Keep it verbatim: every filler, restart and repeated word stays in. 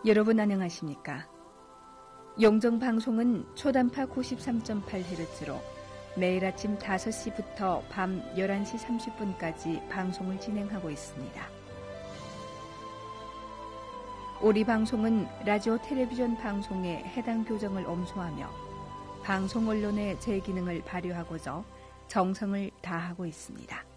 여러분 안녕하십니까? 용정방송은 초단파 구십삼 점 팔 헤르츠로 매일 아침 다섯 시부터 밤 열한 시 삼십 분까지 방송을 진행하고 있습니다. 우리 방송은 라디오 텔레비전 방송의 해당 교정을 엄수하며 방송 언론의 제 기능을 발휘하고자 정성을 다하고 있습니다.